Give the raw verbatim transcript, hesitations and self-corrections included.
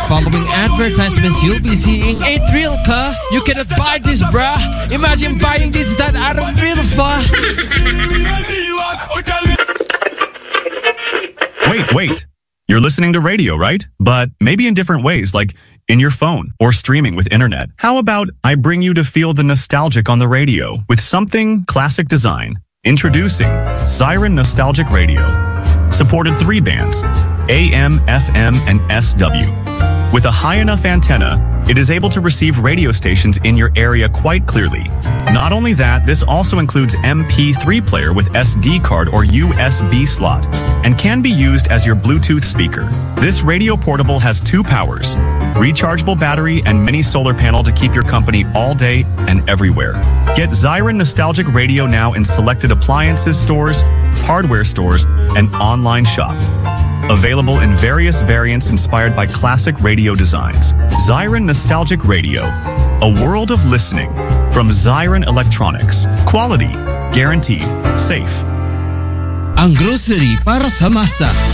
following advertisements you'll be seeing ain't real, ka. You cannot buy this, bruh. Imagine buying this that aren't real, fa. Wait, wait. You're listening to radio, right? But maybe in different ways, like in your phone or streaming with internet. How about I bring you to feel the nostalgic on the radio with something classic design? Introducing Siren Nostalgic Radio. Supported three bands, A M, F M, and S W. With a high enough antenna, it is able to receive radio stations in your area quite clearly. Not only that, this also includes M P three player with S D card or U S B slot and can be used as your Bluetooth speaker. This radio portable has two powers, rechargeable battery and mini solar panel to keep your company all day and everywhere. Get Siren Nostalgic Radio now in selected appliances stores, hardware stores, and online shop. Available in various variants inspired by classic radio designs. Siren Nostalgic Radio. A world of listening from Siren Electronics. Quality, guaranteed, safe. Ang grocery para sa masa.